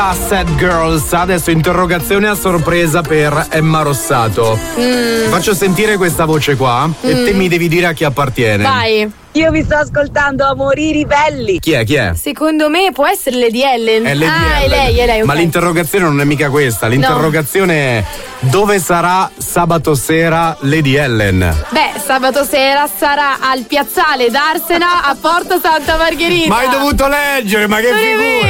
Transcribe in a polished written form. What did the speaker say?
Sad Girls, adesso interrogazione a sorpresa per Emma Rossato. Faccio sentire questa voce qua e te mi devi dire a chi appartiene. Vai. Io vi sto ascoltando, amori ribelli. Chi è? Chi è? Secondo me può essere Lady Ellen. È Lady È Ellen. lei. Ma Ok. l'interrogazione non è mica questa. L'interrogazione è: dove sarà sabato sera Lady Ellen? Beh, sabato sera sarà al piazzale d'Arsena a Porto Santa Margherita. Ma hai dovuto leggere, ma che Non è figura!